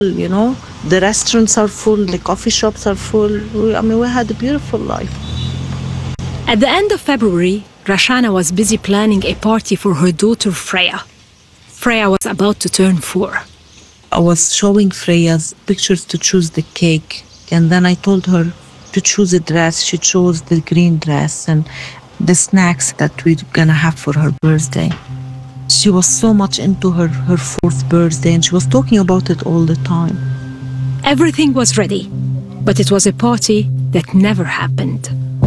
you know. The restaurants are full, the coffee shops are full. We had a beautiful life. At the end of February, Rashana was busy planning a party for her daughter Freya. Freya was about to turn 4. I was showing Freya's pictures to choose the cake. And then I told her to choose a dress. She chose the green dress and the snacks that we're gonna have for her birthday. She was so much into her 4th birthday and she was talking about it all the time. Everything was ready, but it was a party that never happened.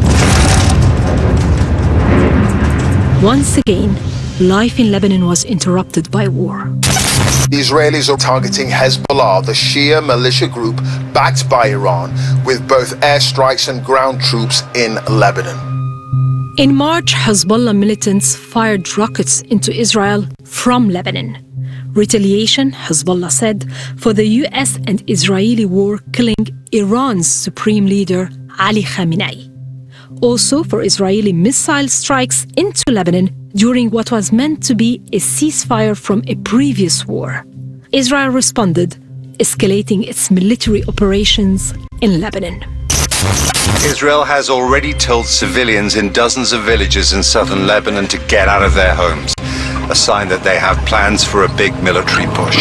Once again, life in Lebanon was interrupted by war. The Israelis are targeting Hezbollah, the Shia militia group backed by Iran, with both airstrikes and ground troops in Lebanon. In March, Hezbollah militants fired rockets into Israel from Lebanon. Retaliation, Hezbollah said, for the US and Israeli war killing Iran's supreme leader, Ali Khamenei. Also for Israeli missile strikes into Lebanon during what was meant to be a ceasefire from a previous war. Israel responded, escalating its military operations in Lebanon. Israel has already told civilians in dozens of villages in southern Lebanon to get out of their homes, a sign that they have plans for a big military push.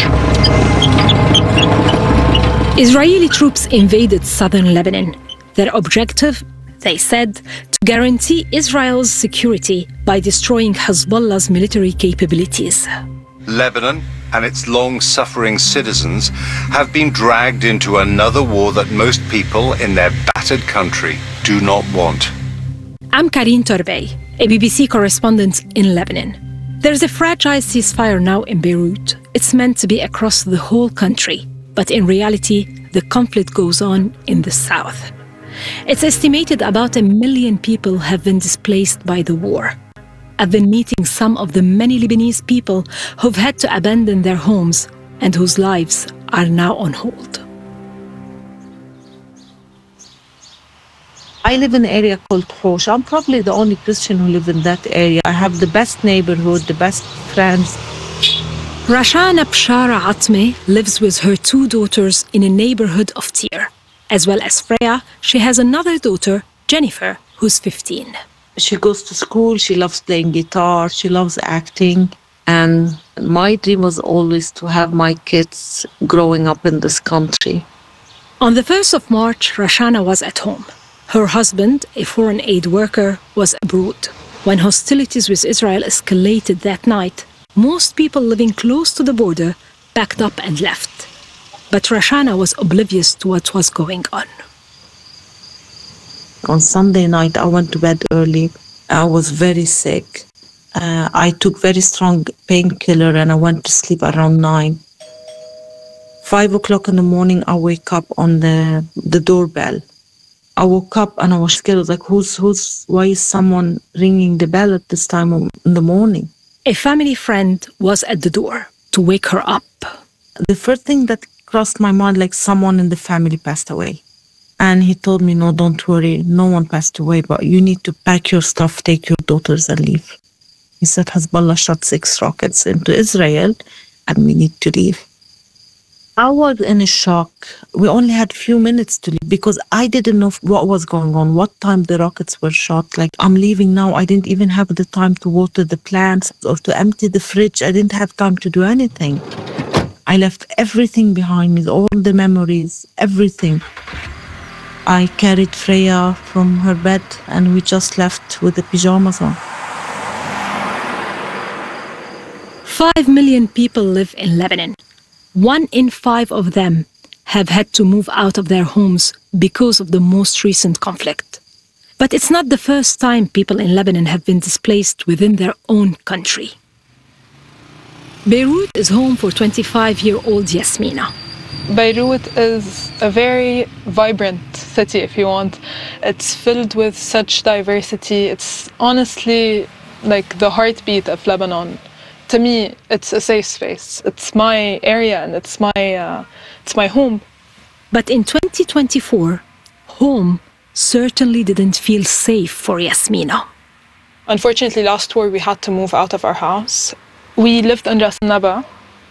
Israeli troops invaded southern Lebanon. Their objective, they said, to guarantee Israel's security by destroying Hezbollah's military capabilities. Lebanon and its long-suffering citizens have been dragged into another war that most people in their battered country do not want. I'm Karine Torbey, a BBC correspondent in Lebanon. There's a fragile ceasefire now in Beirut. It's meant to be across the whole country, but in reality, the conflict goes on in the south. It's estimated about 1 million people have been displaced by the war. I've been meeting some of the many Lebanese people who've had to abandon their homes and whose lives are now on hold. I live in an area called Khosh. I'm probably the only Christian who live in that area. I have the best neighborhood, the best friends. Rashana Bshara Atme lives with her 2 daughters in a neighborhood of Tyre. As well as Freya, she has another daughter, Jennifer, who's 15. She goes to school, she loves playing guitar, she loves acting. And my dream was always to have my kids growing up in this country. On the 1st of March, Rashana was at home. Her husband, a foreign aid worker, was abroad. When hostilities with Israel escalated that night, most people living close to the border packed up and left. But Rashana was oblivious to what was going on. On Sunday night, I went to bed early. I was very sick. I took very strong painkiller and I went to sleep around 9. 5 o'clock in the morning, I wake up on the doorbell. I woke up and I was scared. I was like, why is someone ringing the bell at this time in the morning? A family friend was at the door to wake her up. The first thing that crossed my mind, like someone in the family passed away. And he told me, no, don't worry, no one passed away, but you need to pack your stuff, take your daughters and leave. He said, Hezbollah shot 6 rockets into Israel and we need to leave. I was in a shock. We only had a few minutes to leave because I didn't know what was going on, what time the rockets were shot. Like, I'm leaving now. I didn't even have the time to water the plants or to empty the fridge. I didn't have time to do anything. I left everything behind me, all the memories, everything. I carried Freya from her bed and we just left with the pajamas on. 5 million people live in Lebanon. 1 in 5 of them have had to move out of their homes because of the most recent conflict. But it's not the first time people in Lebanon have been displaced within their own country. Beirut is home for 25-year-old Yasmina. Beirut is a very vibrant city, if you want. It's filled with such diversity. It's honestly like the heartbeat of Lebanon. To me, it's a safe space. It's my area and it's my home. But in 2024, home certainly didn't feel safe for Yasmina. Unfortunately, last war we had to move out of our house. We lived in Ras Naba,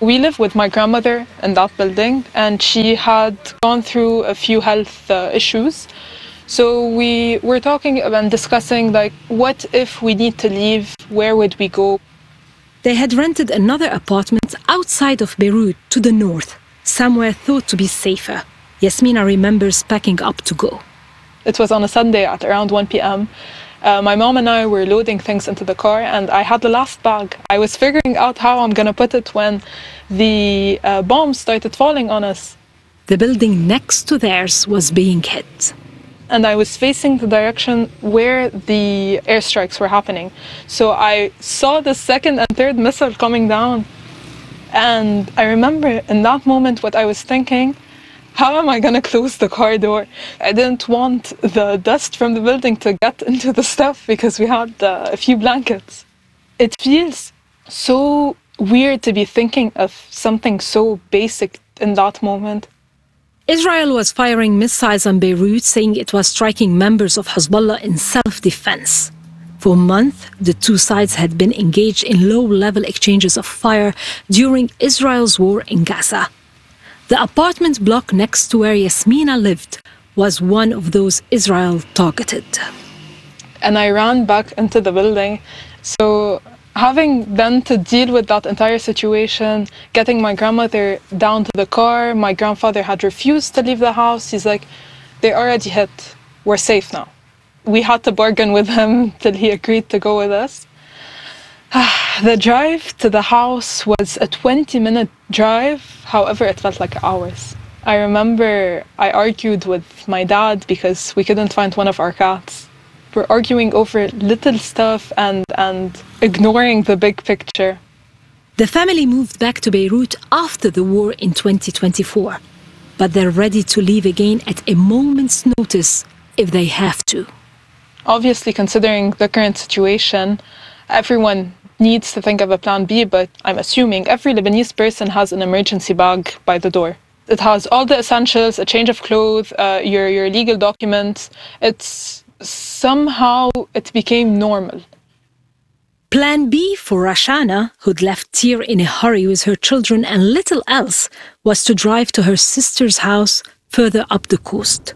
We live with my grandmother in that building, and she had gone through a few health issues. So we were talking and discussing, like, what if we need to leave? Where would we go? They had rented another apartment outside of Beirut to the north, somewhere thought to be safer. Yasmina remembers packing up to go. It was on a Sunday at around 1 p.m. My mom and I were loading things into the car, and I had the last bag. I was figuring out how I'm going to put it when the bombs started falling on us. The building next to theirs was being hit. And I was facing the direction where the airstrikes were happening. So I saw the second and third missile coming down. And I remember in that moment what I was thinking, how am I going to close the car door? I didn't want the dust from the building to get into the stuff because we had a few blankets. It feels so weird to be thinking of something so basic in that moment. Israel was firing missiles on Beirut, saying it was striking members of Hezbollah in self-defense. For months, the two sides had been engaged in low-level exchanges of fire during Israel's war in Gaza. The apartment block next to where Yasmina lived was one of those Israel targeted. And I ran back into the building. So having then to deal with that entire situation, getting my grandmother down to the car, my grandfather had refused to leave the house. He's like, they already hit, we're safe now. We had to bargain with him till he agreed to go with us. The drive to the house was a 20-minute drive, however, it felt like hours. I remember I argued with my dad because we couldn't find one of our cats. We're arguing over little stuff and ignoring the big picture. The family moved back to Beirut after the war in 2024, but they're ready to leave again at a moment's notice if they have to. Obviously, considering the current situation, everyone needs to think of a plan B, but I'm assuming every Lebanese person has an emergency bag by the door. It has all the essentials, a change of clothes, your legal documents. Somehow it became normal. Plan B for Rashana, who'd left Tyre in a hurry with her children and little else, was to drive to her sister's house further up the coast.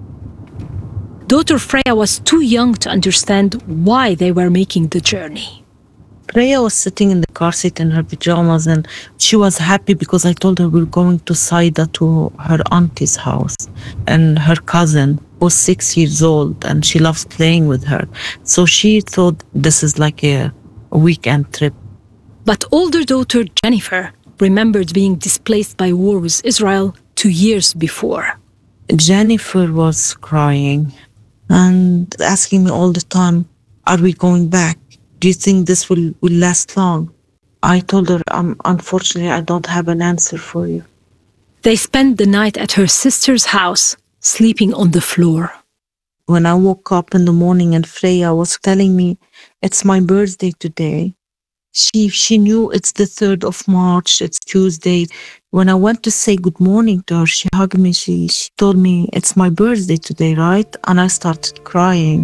Daughter Freya was too young to understand why they were making the journey. Freya was sitting in the car seat in her pajamas, and she was happy because I told her we're going to Saida, to her auntie's house. And her cousin was 6 years old and she loves playing with her. So she thought this is like a weekend trip. But older daughter Jennifer remembered being displaced by war with Israel 2 years before. Jennifer was crying and asking me all the time, are we going back? Do you think this will last long? I told her, unfortunately, I don't have an answer for you. They spent the night at her sister's house, sleeping on the floor. When I woke up in the morning and Freya was telling me, it's my birthday today. She knew it's the 3rd of March, it's Tuesday. When I went to say good morning to her, she hugged me, she told me, it's my birthday today, right? And I started crying.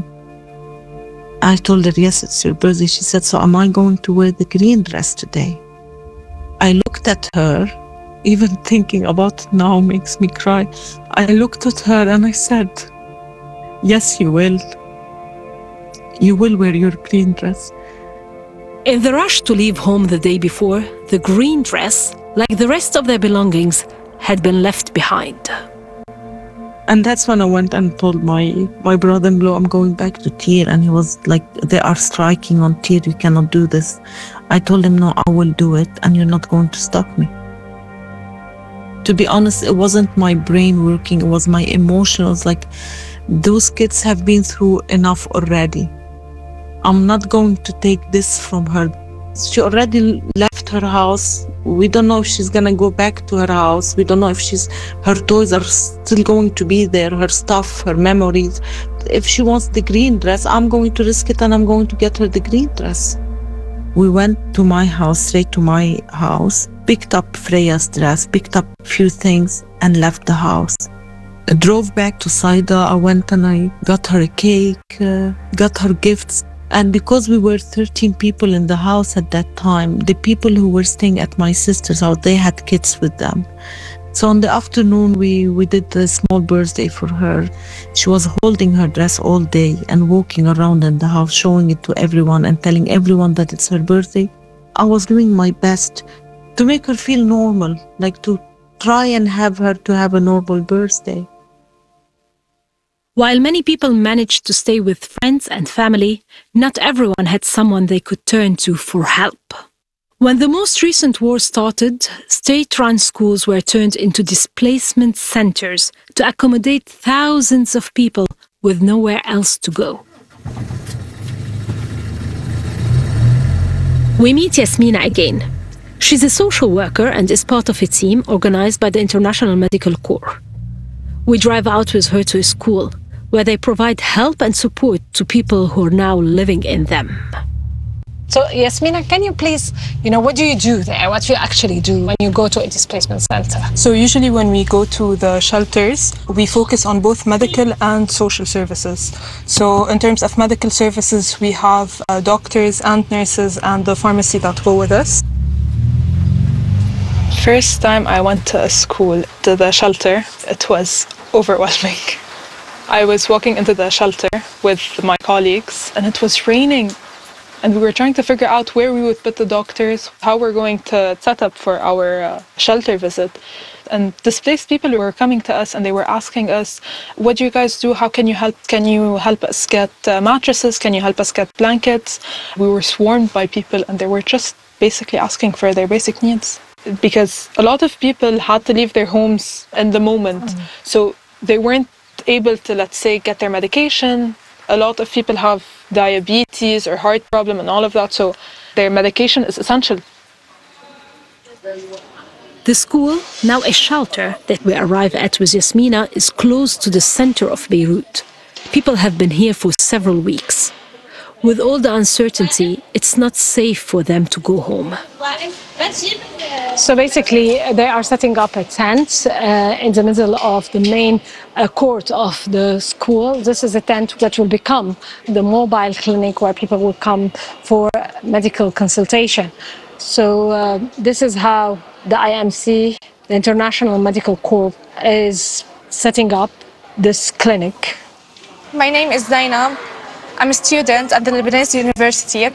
I told her, yes, it's your birthday. She said, so am I going to wear the green dress today? I looked at her, even thinking about it now makes me cry. I looked at her and I said, yes, you will. You will wear your green dress. In the rush to leave home the day before, the green dress, like the rest of their belongings, had been left behind. And that's when I went and told my brother-in-law, I'm going back to Tyre. And he was like, they are striking on Tyre, you cannot do this. I told him, no, I will do it and you're not going to stop me. To be honest, it wasn't my brain working, it was my emotion. It was like, those kids have been through enough already. I'm not going to take this from her. She already left her house. We don't know if she's gonna go back to her house. We don't know if her toys are still going to be there, her stuff, her memories. If she wants the green dress, I'm going to risk it and I'm going to get her the green dress. We went to my house, straight to my house, picked up Freya's dress, picked up a few things and left the house. I drove back to Saida. I went and I got her a cake, got her gifts. And because we were 13 people in the house at that time, the people who were staying at my sister's house, they had kids with them. So in the afternoon, we did a small birthday for her. She was holding her dress all day and walking around in the house, showing it to everyone and telling everyone that it's her birthday. I was doing my best to make her feel normal, like to try and have her to have a normal birthday. While many people managed to stay with friends and family, not everyone had someone they could turn to for help. When the most recent war started, state-run schools were turned into displacement centers to accommodate thousands of people with nowhere else to go. We meet Yasmina again. She's a social worker and is part of a team organized by the International Medical Corps. We drive out with her to a school where they provide help and support to people who are now living in them. So, Yasmina, can you please, what do you do there? What do you actually do when you go to a displacement center? So usually when we go to the shelters, we focus on both medical and social services. So in terms of medical services, we have doctors and nurses and the pharmacy that go with us. First time I went to a school, to the shelter, it was overwhelming. I was walking into the shelter with my colleagues and it was raining. And we were trying to figure out where we would put the doctors, how we're going to set up for our shelter visit. And displaced people were coming to us and they were asking us, what do you guys do? How can you help? Can you help us get mattresses? Can you help us get blankets? We were swarmed by people and they were just basically asking for their basic needs. Because a lot of people had to leave their homes in the moment. So they weren't able to, let's say, get their medication. A lot of people have diabetes or heart problem and all of that, so their medication is essential. The school, now a shelter that we arrive at with Yasmina, is close to the center of Beirut. People have been here for several weeks. With all the uncertainty, it's not safe for them to go home. So basically, they are setting up a tent in the middle of the main court of the school. This is a tent that will become the mobile clinic where people will come for medical consultation. So this is how the IMC, the International Medical Corps, is setting up this clinic. My name is Zainab. I'm a student at the Lebanese University.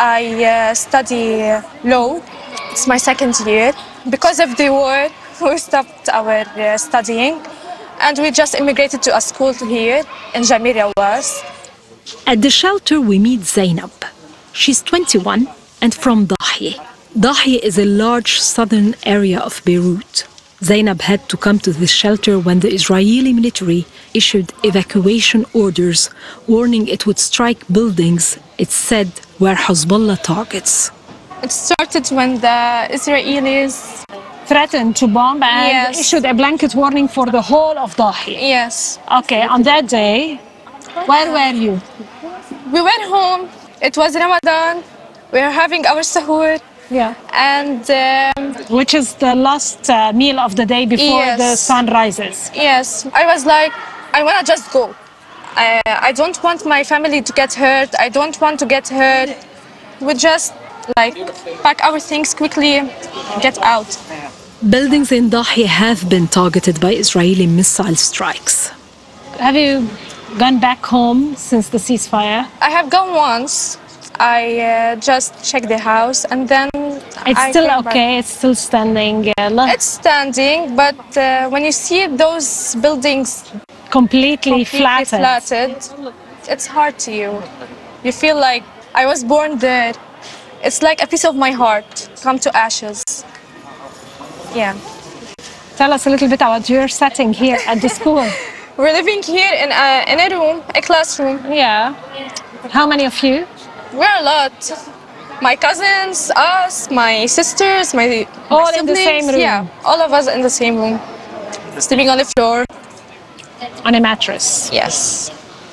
I study law. It's my second year. Because of the war, we stopped our studying and we just immigrated to a school here in Jamira West. At the shelter, we meet Zainab. She's 21 and from Dahieh. Dahieh is a large southern area of Beirut. Zainab had to come to this shelter when the Israeli military issued evacuation orders, warning it would strike buildings, it's said, were Hezbollah targets. It started when the Israelis threatened to bomb and issued a blanket warning for the whole of Dahieh. Yes. Okay, on that day, where were you? We went home. It was Ramadan. We were having our sahur. Yeah. And which is the last meal of the day before the sun rises. Yes. I was like, I want to just go. I don't want my family to get hurt. I don't want to get hurt. We just pack our things quickly, get out. Buildings in Dahieh have been targeted by Israeli missile strikes. Have you gone back home since the ceasefire? I have gone once. I just checked the house and then it's still okay, it's still standing. It's standing, but when you see those buildings completely flattened, it's hard to you. You feel like I was born there. It's like a piece of my heart come to ashes. Yeah. Tell us a little bit about your setting here at the school. We're living here in a room, a classroom. Yeah. How many of you? We're a lot. My cousins, us, my sisters, my all siblings. In the same room? Yeah, all of us in the same room. Sleeping on the floor. On a mattress? Yes.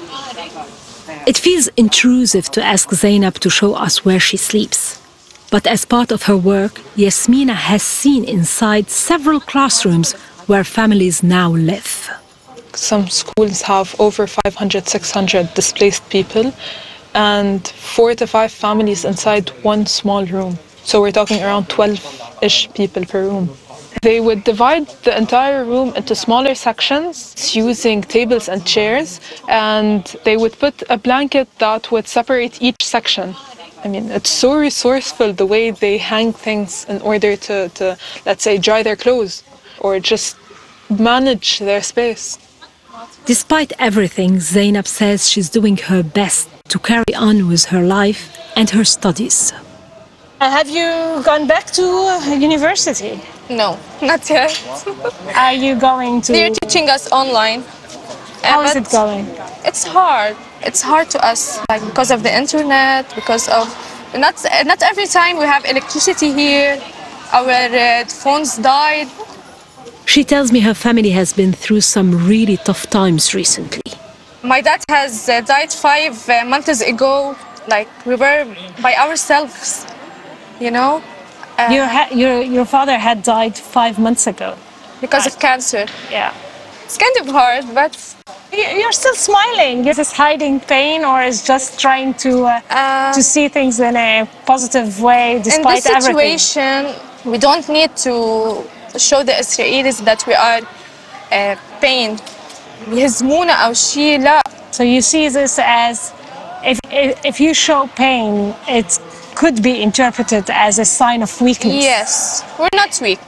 It feels intrusive to ask Zainab to show us where she sleeps. But as part of her work, Yasmina has seen inside several classrooms where families now live. Some schools have over 500, 600 displaced people. and 4 to 5 families inside one small room. So we're talking around 12-ish people per room. They would divide the entire room into smaller sections using tables and chairs, and they would put a blanket that would separate each section. I mean, it's so resourceful the way they hang things in order to let's say, dry their clothes or just manage their space. Despite everything, Zainab says she's doing her best to carry on with her life and her studies. Have you gone back to university? No, not yet. Are you going to? They're teaching us online. How is But it going? It's hard. It's hard to us, like because of the internet, because of not every time we have electricity here. Our phones died. She tells me her family has been through some really tough times recently. My dad has died 5 months ago. Like we were by ourselves, you know, Your father had died 5 months ago. because of cancer. Yeah. It's kind of hard, but You're still smiling. Is this hiding pain, or is just trying to see things in a positive way in despite this everything? situation, we don't need to show the Israelis that we are pain. يهزمونا أو شيء لا. So you see this as if you show pain, it could be interpreted as a sign of weakness. Yes, we're not weak.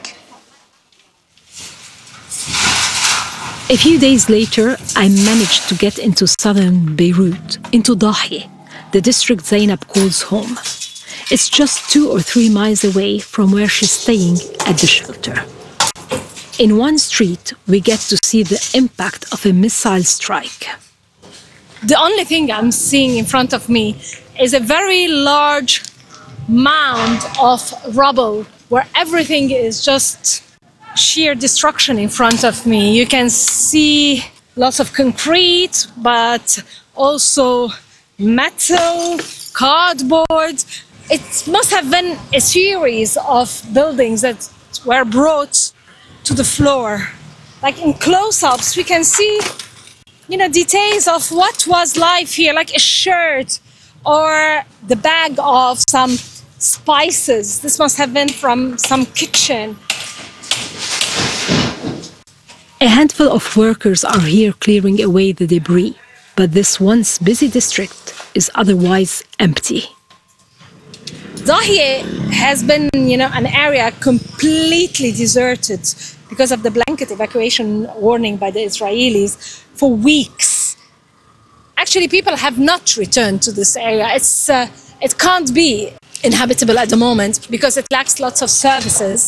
A few days later, I managed to get into southern Beirut, into Dahieh, the district Zainab calls home. It's just 2 or 3 miles away from where she's staying at the shelter. In one street, we get to see the impact of a missile strike. The only thing I'm seeing in front of me is a very large mound of rubble where everything is just sheer destruction in front of me. You can see lots of concrete, but also metal, cardboard. It must have been a series of buildings that were brought to the floor. Like in close-ups, we can see, details of what was life here, like a shirt or the bag of some spices. This must have been from some kitchen. A handful of workers are here clearing away the debris, but this once busy district is otherwise empty. Dahieh has been, an area completely deserted because of the blanket evacuation warning by the Israelis for weeks. Actually, people have not returned to this area. It can't be inhabitable at the moment because it lacks lots of services.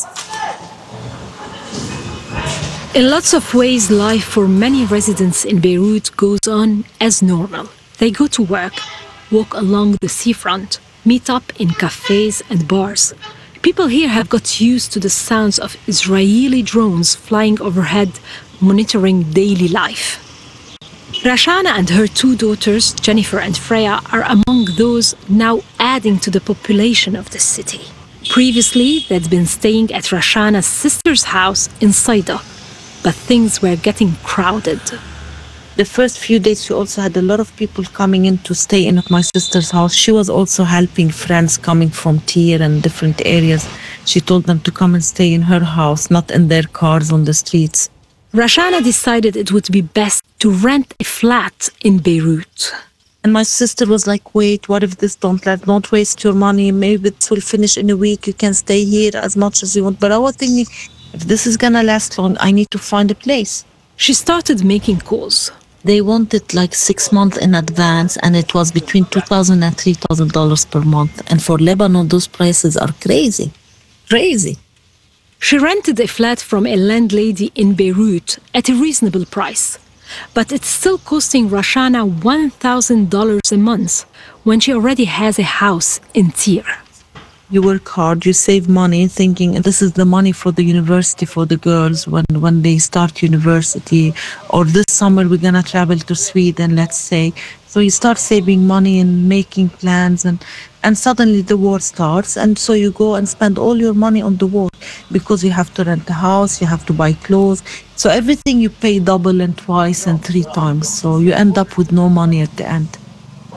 In lots of ways, life for many residents in Beirut goes on as normal. They go to work, walk along the seafront, meet up in cafes and bars. People here have got used to the sounds of Israeli drones flying overhead, monitoring daily life. Rashana and her 2 daughters, Jennifer and Freya, are among those now adding to the population of the city. Previously, they'd been staying at Rashana's sister's house in Saida, but things were getting crowded. The first few days, she also had a lot of people coming in to stay in at my sister's house. She was also helping friends coming from Tyre and different areas. She told them to come and stay in her house, not in their cars on the streets. Rashana decided it would be best to rent a flat in Beirut. And my sister was like, wait, what if this don't waste your money? Maybe it will finish in a week. You can stay here as much as you want. But I was thinking, if this is gonna last long, I need to find a place. She started making calls. They wanted like 6 months in advance, and it was between $2,000 and $3,000 per month. And for Lebanon, those prices are crazy, crazy. She rented a flat from a landlady in Beirut at a reasonable price, but it's still costing Rashana $1,000 a month when she already has a house in Tyre. You work hard, you save money, thinking this is the money for the university for the girls when they start university, or this summer we're gonna travel to Sweden, let's say. So you start saving money and making plans, and suddenly the war starts, and so you go and spend all your money on the war because you have to rent a house, you have to buy clothes. So everything you pay double and twice and 3 times. So you end up with no money at the end.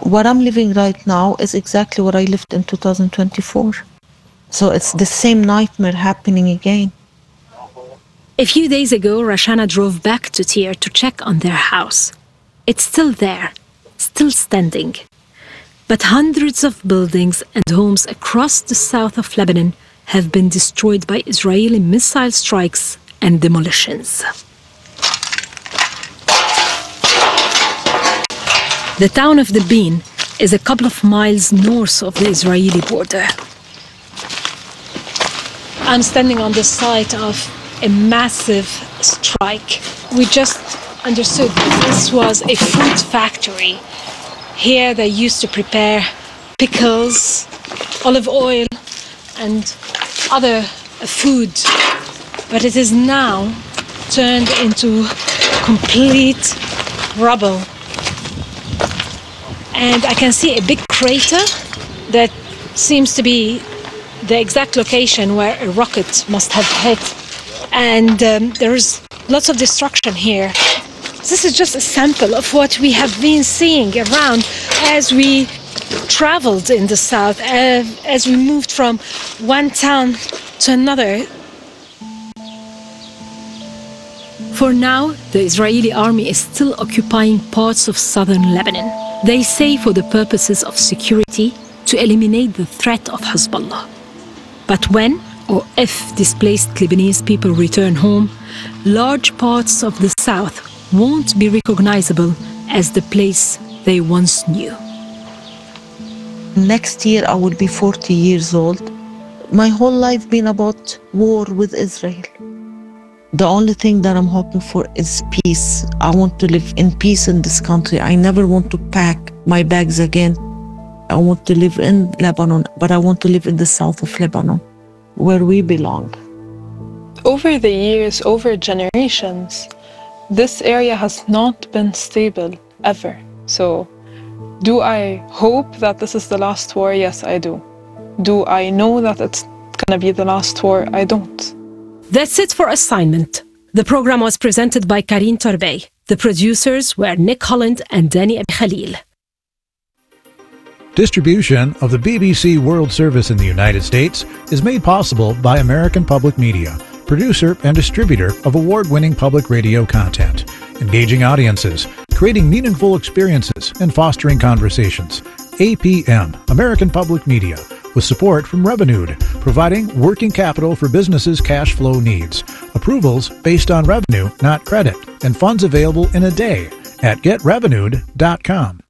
what I'm living right now is exactly what I lived in 2024. So it's the same nightmare happening again. A few days ago, Rashana drove back to Tyre to check on their house. It's still there, still standing. But hundreds of buildings and homes across the south of Lebanon have been destroyed by Israeli missile strikes and demolitions. The town of Debin is a couple of miles north of the Israeli border. I'm standing on the site of a massive strike. We just understood that this was a fruit factory. Here they used to prepare pickles, olive oil, and other food. But it is now turned into complete rubble. And I can see a big crater that seems to be the exact location where a rocket must have hit. And there is lots of destruction here. This is just a sample of what we have been seeing around as we traveled in the south, as we moved from one town to another. For now, the Israeli army is still occupying parts of southern Lebanon. They say for the purposes of security, to eliminate the threat of Hezbollah. But when or if displaced Lebanese people return home, large parts of the south won't be recognizable as the place they once knew. Next year, I will be 40 years old. My whole life been about war with Israel. The only thing that I'm hoping for is peace. I want to live in peace in this country. I never want to pack my bags again. I want to live in Lebanon, but I want to live in the south of Lebanon, where we belong. Over the years, over generations, this area has not been stable, ever. So, do I hope that this is the last war? Yes, I do. Do I know that it's gonna be the last war? I don't. That's it for Assignment. The program was presented by Karine Torbey. The producers were Nick Holland and Danny Abi Khalil. Distribution of the BBC World Service in the United States is made possible by American Public Media, producer and distributor of award-winning public radio content, engaging audiences, creating meaningful experiences, and fostering conversations. APM, American Public Media, with support from Revenued, providing working capital for businesses' cash flow needs. Approvals based on revenue, not credit, and funds available in a day at getrevenued.com.